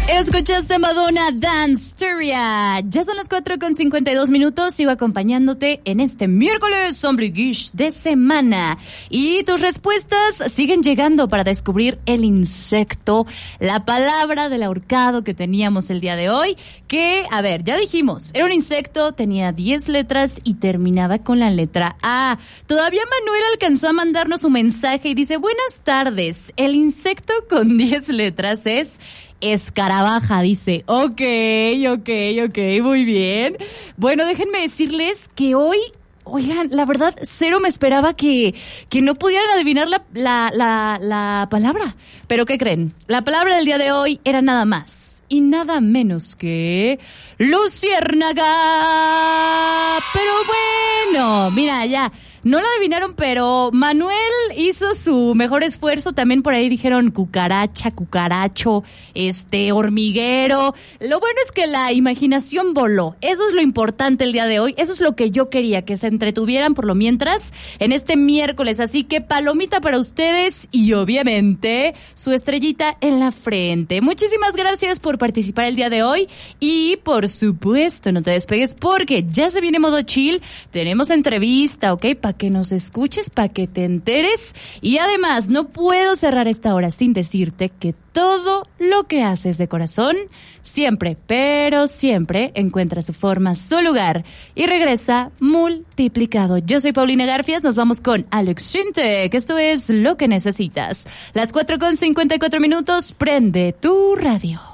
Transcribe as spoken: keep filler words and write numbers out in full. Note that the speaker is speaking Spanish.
Escuchaste Madonna Danceteria. Ya son las cuatro con cincuenta y dos minutos. Sigo acompañándote en este miércoles ombliguish de semana. Y tus respuestas siguen llegando para descubrir el insecto, la palabra del ahorcado que teníamos el día de hoy. Que, a ver, ya dijimos, era un insecto, tenía diez letras y terminaba con la letra A. Todavía Manuel alcanzó a mandarnos un mensaje y dice: buenas tardes, el insecto con diez letras es escarabaja, dice. Ok, ok, ok, muy bien. Bueno, déjenme decirles que hoy, oigan, la verdad, cero me esperaba que, que no pudieran adivinar la, la, la, la palabra. Pero ¿qué creen? La palabra del día de hoy era nada más y nada menos que luciérnaga. Pero bueno, mira, ya, no la adivinaron, pero Manuel hizo su mejor esfuerzo. También por ahí dijeron cucaracha, cucaracho, este, hormiguero. Lo bueno es que la imaginación voló. Eso es lo importante el día de hoy. Eso es lo que yo quería, que se entretuvieran por lo mientras en este miércoles. Así que palomita para ustedes y obviamente su estrellita en la frente. Muchísimas gracias por participar el día de hoy y por supuesto no te despegues porque ya se viene modo chill. Tenemos entrevista, ¿ok? Para que nos escuches, para que te enteres. Y además no puedo cerrar esta hora sin decirte que todo lo que haces de corazón siempre, pero siempre encuentra su forma, su lugar y regresa multiplicado. Yo soy Paulina Garfias, nos vamos con Alex Sintek, que esto es Lo que necesitas. Las cuatro con cincuenta y cuatro minutos, prende tu radio.